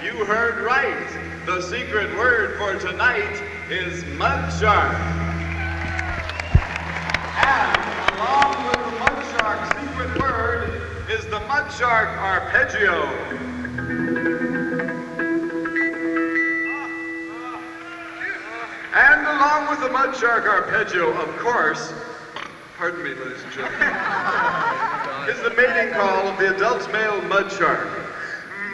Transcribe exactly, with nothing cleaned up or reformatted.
You heard right. The secret word for tonight is mud shark. And along with the mud shark's secret word is the mud shark arpeggio. And along with the mud shark arpeggio, of course, pardon me, ladies and gentlemen, is the mating call of the adult male mud shark.